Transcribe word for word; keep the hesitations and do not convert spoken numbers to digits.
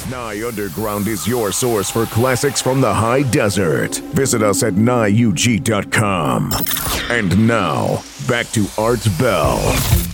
Nye Underground is your source for classics from the high desert. Visit us at nye u g dot com. And now, back to Art Bell.